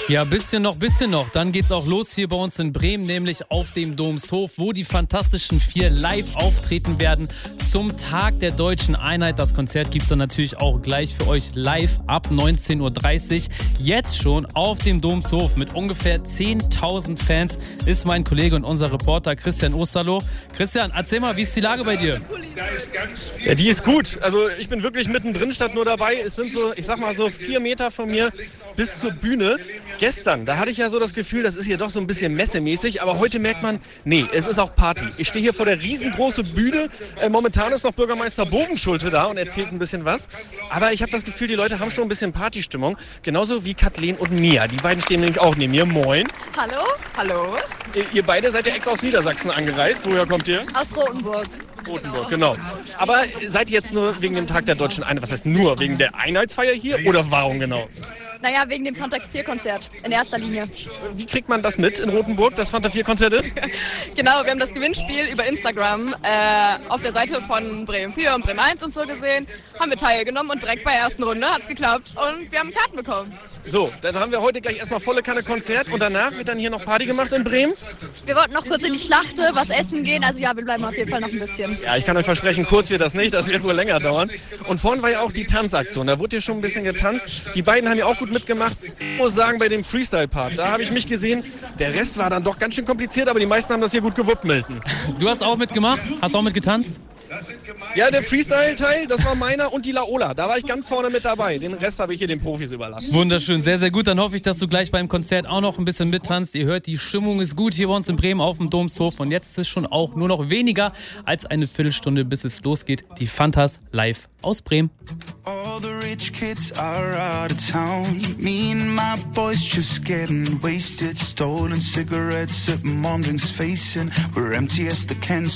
Ja, bisschen noch. Dann geht's auch los hier bei uns in Bremen, nämlich auf dem Domshof, wo die Fantastischen Vier live auftreten werden zum Tag der Deutschen Einheit. Das Konzert gibt's dann natürlich auch gleich für euch live ab 19.30 Uhr. Jetzt schon auf dem Domshof mit ungefähr 10.000 Fans ist mein Kollege und unser Reporter Christian Osterloh. Christian, erzähl mal, wie ist die Lage bei dir? Ja, die ist gut. Also ich bin wirklich mittendrin, statt nur dabei. Es sind so, ich sag mal so 4 Meter von mir bis zur Bühne. Gestern, da hatte ich ja so das Gefühl, das ist hier doch so ein bisschen messemäßig, aber heute merkt man, nee, es ist auch Party. Ich stehe hier vor der riesengroßen Bühne. Momentan ist noch Bürgermeister Bogenschulte da und erzählt ein bisschen was. Aber ich habe das Gefühl, die Leute haben schon ein bisschen Partystimmung. Genauso wie Kathleen und Mia. Die beiden stehen nämlich auch neben mir. Moin. Hallo. Hallo. Ihr beide seid ja extra aus Niedersachsen angereist. Woher kommt ihr? Aus Rotenburg. Rotenburg, genau. Aber seid ihr jetzt nur wegen dem Tag der Deutschen Einheit? Was heißt nur? Wegen der Einheitsfeier hier oder warum genau? Naja, wegen dem Fanta 4-Konzert in erster Linie. Wie kriegt man das mit in Rotenburg, das Fanta 4-Konzert ist? Genau, wir haben das Gewinnspiel über Instagram auf der Seite von Bremen 4 und Bremen 1 und so gesehen. Haben wir teilgenommen und direkt bei der ersten Runde hat's geklappt und wir haben Karten bekommen. So, dann haben wir heute gleich erstmal volle Kanne Konzert und danach wird dann hier noch Party gemacht in Bremen. Wir wollten noch kurz in die Schlachte, was essen gehen, also ja, wir bleiben auf jeden Fall noch ein bisschen. Ja, ich kann euch versprechen, kurz wird das nicht, das wird wohl länger dauern. Und vorhin war ja auch die Tanzaktion, da wurde ja schon ein bisschen getanzt. Die beiden haben ja auch gut mitgemacht. Ich muss sagen, bei dem Freestyle-Part, da habe ich mich gesehen, der Rest war dann doch ganz schön kompliziert, aber die meisten haben das hier gut gewuppt, Milton. Du hast auch mitgemacht? Hast auch mitgetanzt? Ja, der Freestyle-Teil, das war meiner und die Laola. Da war ich ganz vorne mit dabei. Den Rest habe ich hier den Profis überlassen. Wunderschön, sehr, sehr gut. Dann hoffe ich, dass du gleich beim Konzert auch noch ein bisschen mittanzt. Ihr hört, die Stimmung ist gut hier bei uns in Bremen auf dem Domshof. Und jetzt ist es schon auch nur noch weniger als eine Viertelstunde, bis es losgeht. Die Fantas live aus Bremen. All the rich kids are out of town. Me and my boys just getting wasted. Stolen cigarettes at mom drinks facing. We're empty as the cans.